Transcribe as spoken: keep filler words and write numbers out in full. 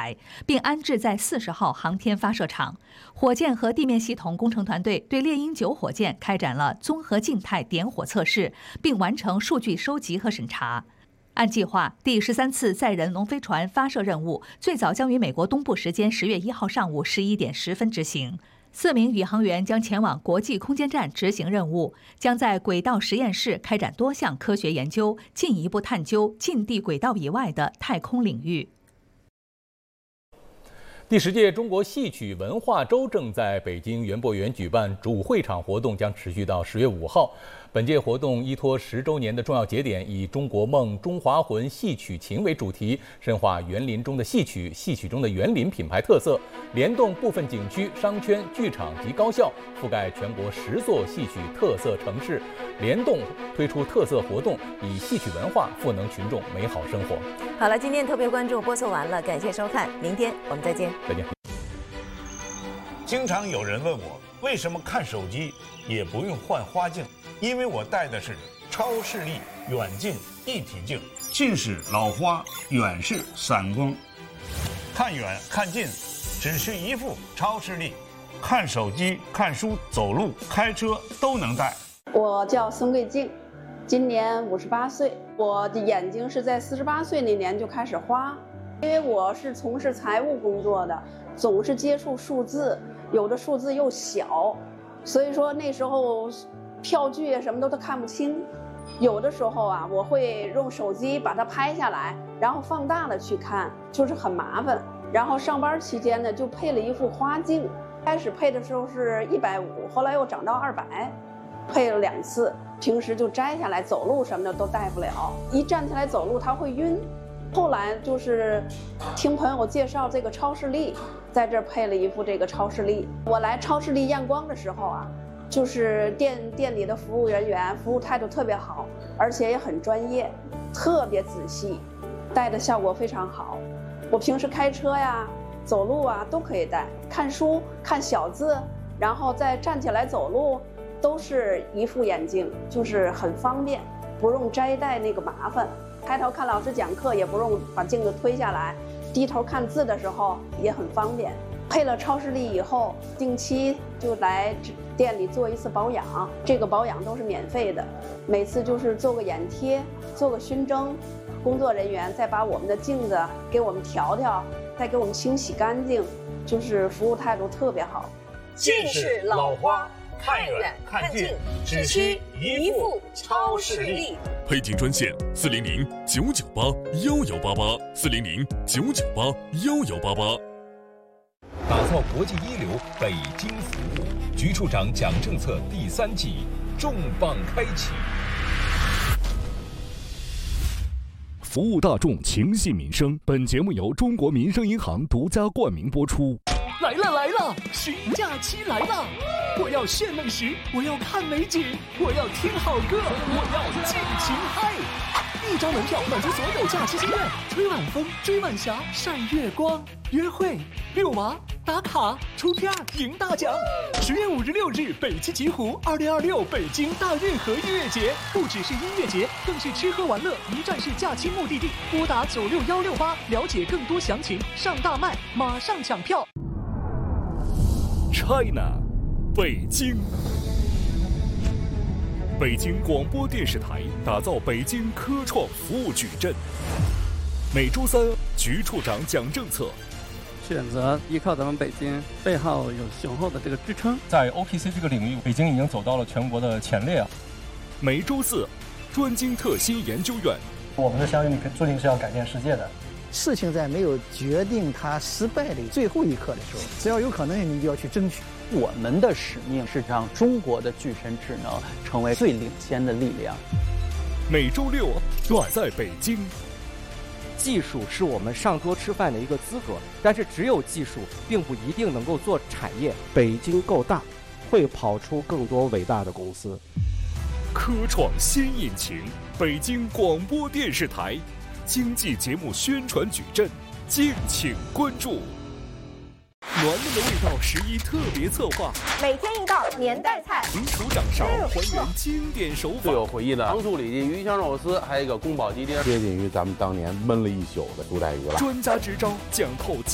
台，并安置在四十号航天发射场。火箭和地面系统工程团队对猎鹰九火箭开展了综合静态点火测试，并完成数据收集和审查。按计划，第十三次载人龙飞船发射任务最早将于美国东部时间十月一号上午十一点十分执行。四名宇航员将前往国际空间站执行任务，将在轨道实验室开展多项科学研究，进一步探究近地轨道以外的太空领域。 第十届中国戏曲文化周正在北京园博园举办，主会场活动将持续到十月五号。本届活动依托十周年的重要节点，以中国梦、中华魂、戏曲情为主题，深化园林中的戏曲、戏曲中的园林品牌特色，联动部分景区、商圈、剧场及高校，覆盖全国十座戏曲特色城市，联动推出特色活动，以戏曲文化赋能群众美好生活。 好了，今天特别关注播送完了，感谢收看，明天我们再见。 再见。 经常有人问我，为什么看手机也不用换花镜？因为我戴的是超视力远近一体镜，近视老花，远视散光，看远看近只需一副超视力，看手机、看书、走路、开车都能戴。 我叫孙桂静，今年五十八岁。我的眼睛是在四十八岁那年就开始花，因为我是从事财务工作的，总是接触数字，有的数字又小，所以说那时候票据啊什么都都看不清。有的时候啊，我会用手机把它拍下来，然后放大了去看，就是很麻烦。然后上班期间呢，就配了一副花镜，开始配的时候是一百五，后来又涨到二百，配了两次。平时就摘下来走路什么的都戴不了，一站起来走路它会晕。后来就是听朋友介绍这个超视力，在这儿配了一副这个超视力。我来超视力验光的时候啊，就是店店里的服务人员服务态度特别好，而且也很专业，特别仔细，戴的效果非常好。我平时开车呀、走路啊都可以戴，看书看小字，然后再站起来走路，都是一副眼镜，就是很方便，不用摘戴那个麻烦。抬头看老师讲课也不用把镜子推下来，低头看字的时候也很方便。配了超视力以后，定期就来店里做一次保养，这个保养都是免费的，每次就是做个眼贴，做个熏蒸，工作人员再把我们的镜子给我们调调，再给我们清洗干净，就是服务态度特别好。 近视老花，看远看近只需一副超视力。 配镜专线四零零九九八幺幺八八四零零九九八幺幺八八。 打造国际一流北京服务，局处长讲政策第三季重磅开启。 服务大众，情系民生。本节目由中国民生银行独家冠名播出。 来了来了，十一假期来了！我要炫美食，我要看美景，我要听好歌，我要尽情嗨！一张门票满足所有假期心愿，吹晚风，追晚霞，晒月光，约会、遛娃、打卡、出片、赢大奖。十月五日六日，北汽极狐二零二六北京大运河音乐节，不只是音乐节，更是吃喝玩乐一站式假期目的地。拨打九六幺六八了解更多详情，上大麦马上抢票。 China， 北京。北京广播电视台打造北京科创服务矩阵。每周三，局处长讲政策。 选择依靠咱们北京，背后有雄厚的这个支撑。 在 O P C 这个领域，北京已经走到了全国的前列啊。 每周四，专精特新研究院。 我们的相遇注定是要改变世界的。 事情在没有决定它失败的最后一刻的时候，只要有可能，你就要去争取。 我们的使命是让中国的具身智能成为最领先的力量。 每周六，远在北京。 技术是我们上桌吃饭的一个资格，但是只有技术并不一定能够做产业。 北京够大，会跑出更多伟大的公司。 科创新引擎，北京广播电视台经济节目宣传矩阵，敬请关注。暖暖的味道十一特别策划， 每天一道年代菜， 厨厨掌勺还原经典手法。 最有回忆的糖醋里脊、鱼香肉丝，还有一个宫保鸡丁， 接近于咱们当年焖了一宿的苏带鱼了。 专家支招，讲透